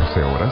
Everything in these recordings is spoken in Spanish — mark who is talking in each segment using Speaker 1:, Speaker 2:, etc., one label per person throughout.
Speaker 1: 14 horas,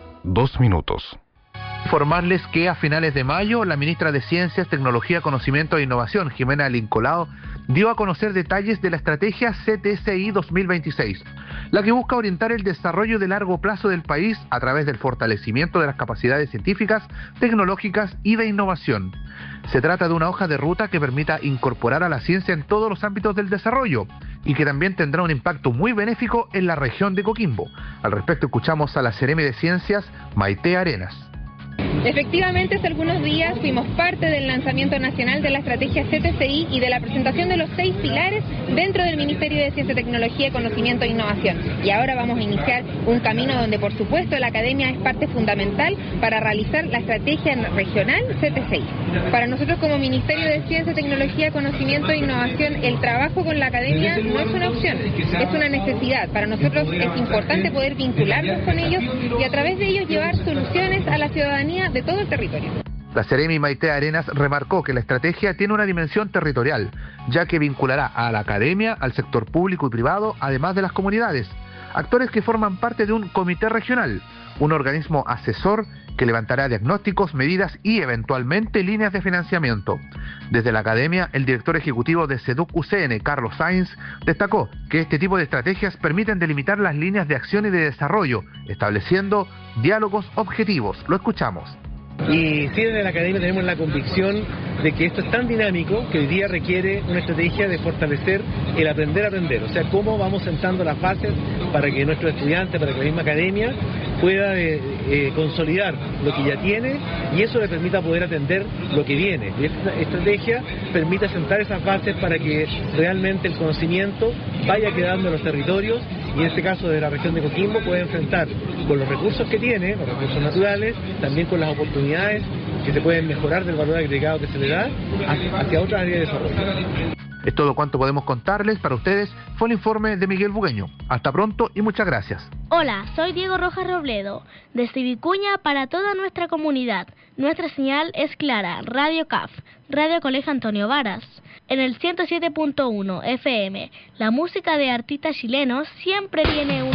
Speaker 1: 2 minutos.
Speaker 2: Informarles que a finales de mayo, la ministra de Ciencias, Tecnología, Conocimiento e Innovación, Jimena Lincolao, dio a conocer detalles de la estrategia CTCI 2026, la que busca orientar el desarrollo de largo plazo del país a través del fortalecimiento de las capacidades científicas, tecnológicas y de innovación. Se trata de una hoja de ruta que permita incorporar a la ciencia en todos los ámbitos del desarrollo y que también tendrá un impacto muy benéfico en la región de Coquimbo. Al respecto, escuchamos a la Seremi de Ciencias, Maite Arenas.
Speaker 3: Efectivamente, hace algunos días fuimos parte del lanzamiento nacional de la estrategia CTCI y de la presentación de los 6 pilares dentro del Ministerio de Ciencia, Tecnología, Conocimiento e Innovación. Y ahora vamos a iniciar un camino donde, por supuesto, la academia es parte fundamental para realizar la estrategia regional CTCI. Para nosotros como Ministerio de Ciencia, Tecnología, Conocimiento e Innovación, el trabajo con la academia no es una opción, es una necesidad. Para nosotros es importante poder vincularnos con ellos y a través de ellos llevar soluciones a la ciudadanía de todo el territorio.
Speaker 2: La Seremi Maite Arenas remarcó que la estrategia tiene una dimensión territorial, ya que vinculará a la academia, al sector público y privado, además de las comunidades, actores que forman parte de un comité regional, un organismo asesor que levantará diagnósticos, medidas y eventualmente líneas de financiamiento. Desde la academia, el director ejecutivo de SEDUC UCN, Carlos Sainz, destacó que este tipo de estrategias permiten delimitar las líneas de acción y de desarrollo, estableciendo diálogos objetivos. Lo escuchamos.
Speaker 4: Y sí, desde la academia tenemos la convicción de que esto es tan dinámico que hoy día requiere una estrategia de fortalecer el aprender a aprender, o sea, cómo vamos sentando las bases para que nuestros estudiantes, para que la misma academia pueda consolidar lo que ya tiene y eso le permita poder atender lo que viene. Y esta estrategia permite sentar esas bases para que realmente el conocimiento vaya quedando en los territorios y en este caso de la región de Coquimbo puede enfrentar con los recursos que tiene, los recursos naturales, también con las oportunidades que se pueden mejorar del valor agregado que se le da hacia otras áreas de desarrollo.
Speaker 2: Es todo cuanto podemos contarles. Para ustedes fue el informe de Miguel Bugueño. Hasta pronto y muchas gracias.
Speaker 5: Hola, soy Diego Rojas Robledo, desde Vicuña para toda nuestra comunidad. Nuestra señal es clara, Radio CAF, Radio Colegio Antonio Varas. En el 107.1 FM, la música de artistas chilenos siempre tiene un